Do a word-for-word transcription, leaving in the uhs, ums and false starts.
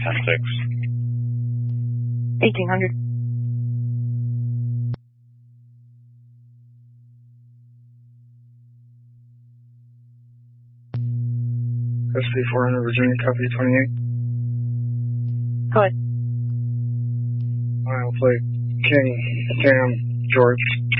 ten six. eighteen hundred. S P four hundred Virginia, copy twenty-eight. Go ahead. I'll play King, Sam, George.